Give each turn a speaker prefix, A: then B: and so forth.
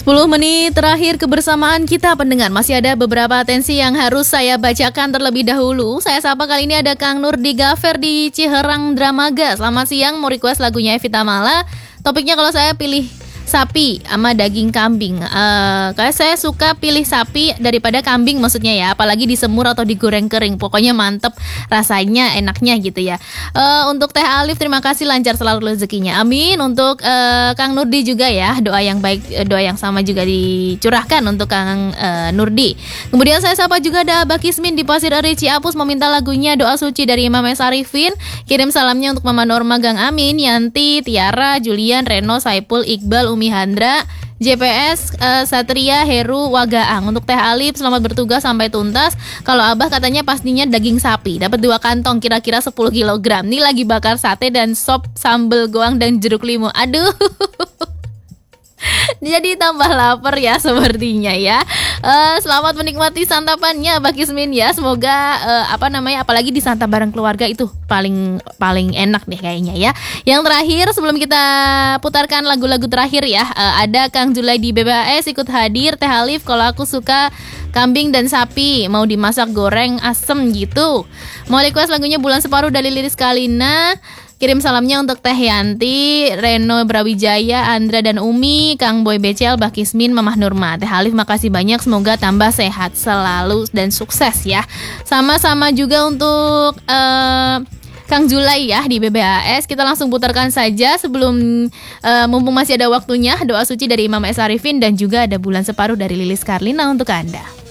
A: 10 menit terakhir kebersamaan kita pendengar. Masih ada beberapa atensi yang harus saya bacakan terlebih dahulu. Saya sapa kali ini ada Kang Nurdi Gafer di Ciherang Dramaga. Selamat siang, mau request lagunya Evita Mala. Topiknya kalau saya pilih sapi sama daging kambing. Kayak saya suka pilih sapi daripada kambing maksudnya ya. Apalagi disemur atau digoreng kering. Pokoknya mantep rasanya, enaknya gitu ya. Untuk Teh Alif terima kasih, lancar selalu rezekinya. Amin. Untuk Kang Nurdi juga ya. Doa yang baik, doa yang sama juga dicurahkan untuk Kang Nurdi. Kemudian saya sapa juga ada Abah Kismin di Pasir Eri Ciapus meminta lagunya Doa Suci dari Imam S. Arifin. Kirim salamnya untuk Mama Norma Gang Amin, Yanti, Tiara, Julian, Reno, Saipul, Iqbal, Umi Handra, JPS, Satria, Heru, Wagaang. Untuk Teh Alif selamat bertugas sampai tuntas. Kalau Abah katanya pastinya daging sapi. Dapat 2 kantong kira-kira 10 kg. Nih lagi bakar sate dan sop sambal goang dan jeruk limau. Aduh. Jadi tambah lapar ya sepertinya ya. Selamat menikmati santapannya Mbak Kismin ya. Semoga apalagi disantap bareng keluarga itu paling enak deh kayaknya ya. Yang terakhir sebelum kita putarkan lagu-lagu terakhir ya, ada Kang Julai di BBAS ikut hadir. Teh Alif kalau aku suka kambing dan sapi, mau dimasak goreng asem gitu. Mau request lagunya Bulan Separuh dari Lilis Kalina. Kirim salamnya untuk Teh Yanti, Reno Brawijaya, Andra dan Umi, Kang Boy Becel, Mbak Kismin, Mamah Nurma. Teh Alif makasih banyak, semoga tambah sehat selalu dan sukses ya. Sama-sama juga untuk Kang Julai ya di BBAS. Kita langsung putarkan saja sebelum mumpung masih ada waktunya, Doa Suci dari Imam S. Arifin dan juga ada Bulan Separuh dari Lilis Karlina untuk Anda.